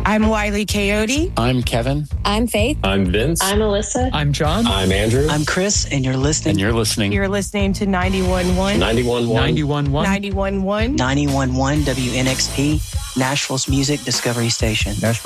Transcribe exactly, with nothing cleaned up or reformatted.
I'm Wiley Coyote. I'm Kevin. I'm Faith. I'm Vince. I'm Alyssa. I'm John. I'm Andrew. I'm Chris, and you're listening. And you're listening. You're listening to ninety-one point one. ninety-one point one. ninety-one point one. ninety-one point one. ninety-one point one W N X P, Nashville's music discovery station. Nashville.